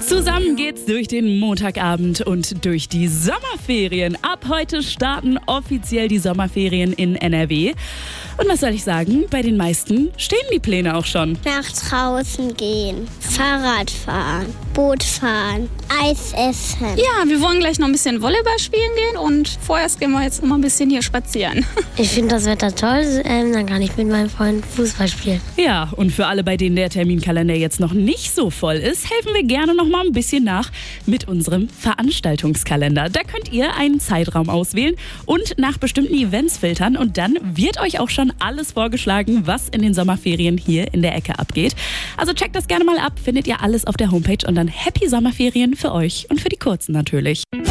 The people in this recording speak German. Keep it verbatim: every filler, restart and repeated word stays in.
Zusammen geht's durch den Montagabend und durch die Sommerferien. Ab heute starten offiziell die Sommerferien in N R W. Und was soll ich sagen, bei den meisten stehen die Pläne auch schon. Nach draußen gehen, Fahrrad fahren, Boot fahren, Eis essen. Ja, wir wollen gleich noch ein bisschen Volleyball spielen gehen und vorerst gehen wir jetzt noch mal ein bisschen hier spazieren. Ich finde das Wetter toll, ähm, dann kann ich mit meinem Freund Fußball spielen. Ja, und für alle, bei denen der Terminkalender jetzt noch nicht so voll ist, helfen wir gerne noch mal ein bisschen nach mit unserem Veranstaltungskalender. Da könnt ihr einen Zeitraum auswählen und nach bestimmten Events filtern und dann wird euch auch schon alles vorgeschlagen, was in den Sommerferien hier in der Ecke abgeht. Also checkt das gerne mal ab, findet ihr alles auf der Homepage und dann Happy Sommerferien für euch und für die Kurzen natürlich.